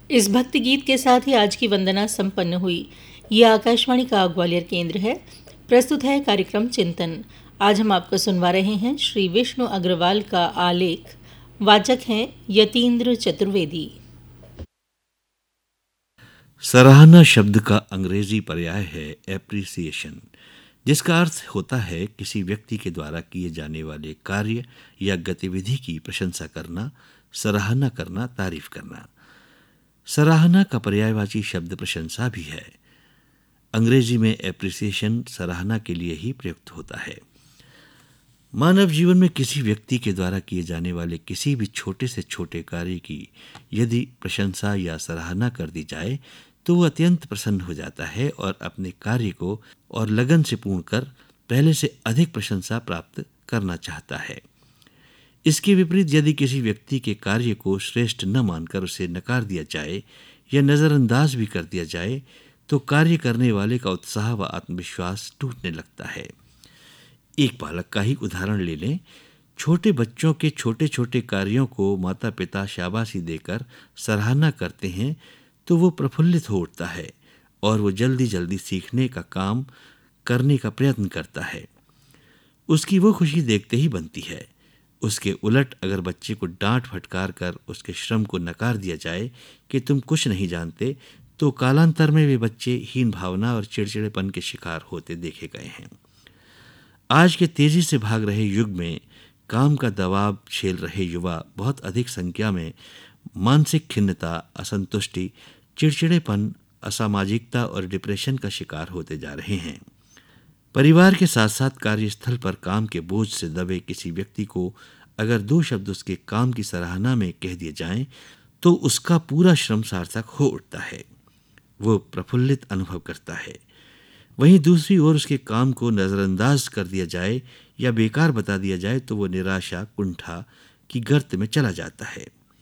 इस भक्ति गीत के साथ ही आज की वंदना संपन्न हुई। ये आकाशवाणी का ग्वालियर केंद्र है। प्रस्तुत है कार्यक्रम चिंतन। आज हम आपको सुनवा रहे हैं श्री विष्णु अग्रवाल का आलेख। वाचक हैं यतीन्द्र चतुर्वेदी। सराहना शब्द का अंग्रेजी पर्याय है एप्रिसिएशन, जिसका अर्थ होता है किसी व्यक्ति के द्वारा किए जाने वाले कार्य या गतिविधि की प्रशंसा करना, सराहना करना, तारीफ करना। सराहना का पर्यायवाची शब्द प्रशंसा भी है। अंग्रेजी में एप्रिसिएशन सराहना के लिए ही प्रयुक्त होता है। मानव जीवन में किसी व्यक्ति के द्वारा किए जाने वाले किसी भी छोटे से छोटे कार्य की यदि प्रशंसा या सराहना कर दी जाए तो वह अत्यंत प्रसन्न हो जाता है और अपने कार्य को और लगन से पूर्ण कर पहले से अधिक प्रशंसा प्राप्त करना चाहता है। इसके विपरीत यदि किसी व्यक्ति के कार्य को श्रेष्ठ न मानकर उसे नकार दिया जाए या नज़रअंदाज भी कर दिया जाए तो कार्य करने वाले का उत्साह व आत्मविश्वास टूटने लगता है। एक बालक का ही उदाहरण ले लें। छोटे बच्चों के छोटे छोटे कार्यों को माता पिता शाबाशी देकर सराहना करते हैं तो वो प्रफुल्लित हो उठता है और वो जल्दी जल्दी सीखने का काम करने का प्रयत्न करता है। उसकी वो खुशी देखते ही बनती है। उसके उलट अगर बच्चे को डांट फटकार कर उसके श्रम को नकार दिया जाए कि तुम कुछ नहीं जानते तो कालांतर में वे बच्चे हीन भावना और चिड़चिड़ेपन के शिकार होते देखे गए हैं। आज के तेजी से भाग रहे युग में काम का दबाव झेल रहे युवा बहुत अधिक संख्या में मानसिक खिन्नता, असंतुष्टि, चिड़चिड़ेपन, असामाजिकता और डिप्रेशन का शिकार होते जा रहे हैं। परिवार के साथ साथ कार्यस्थल पर काम के बोझ से दबे किसी व्यक्ति को अगर दो शब्द उसके काम की सराहना में कह दिए जाएं तो उसका पूरा श्रम सार्थक हो उठता है। वो प्रफुल्लित अनुभव करता है। वहीं दूसरी ओर उसके काम को नज़रअंदाज कर दिया जाए या बेकार बता दिया जाए तो वो निराशा, कुंठा की गर्त में चला जाता है।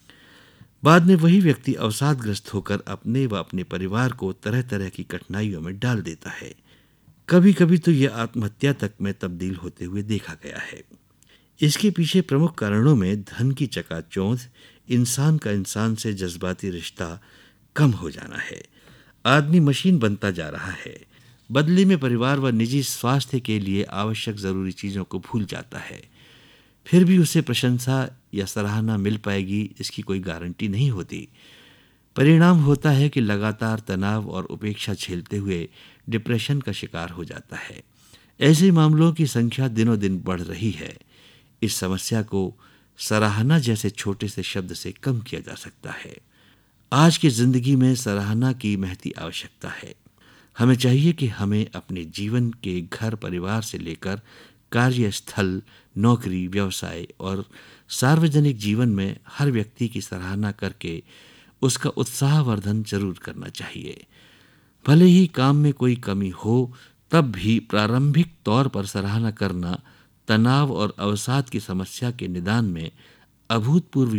बाद में वही व्यक्ति अवसादग्रस्त होकर अपने व अपने परिवार को तरह तरह की कठिनाइयों में डाल देता है। कभी कभी तो यह आत्महत्या तक में तब्दील होते हुए देखा गया है। इसके पीछे प्रमुख कारणों में धन की चकाचौंध, इंसान का इंसान से जज्बाती रिश्ता कम हो जाना है। आदमी मशीन बनता जा रहा है। बदले में परिवार व निजी स्वास्थ्य के लिए आवश्यक जरूरी चीज़ों को भूल जाता है। फिर भी उसे प्रशंसा या सराहना मिल पाएगी इसकी कोई गारंटी नहीं होती। परिणाम होता है कि लगातार तनाव और उपेक्षा झेलते हुए डिप्रेशन का शिकार हो जाता है। ऐसे मामलों की संख्या दिनों दिन बढ़ रही है। इस समस्या को सराहना जैसे छोटे से शब्द से कम किया जा सकता है। आज की जिंदगी में सराहना की महती आवश्यकता है। हमें चाहिए कि हमें अपने जीवन के घर परिवार से लेकर कार्यस्थल, नौकरी, व्यवसाय और सार्वजनिक जीवन में हर व्यक्ति की सराहना करके उसका उत्साहवर्धन जरूर करना चाहिए। भले ही काम में कोई कमी हो तब भी प्रारंभिक तौर पर सराहना करना तनाव और अवसाद की समस्या के निदान में अभूतपूर्व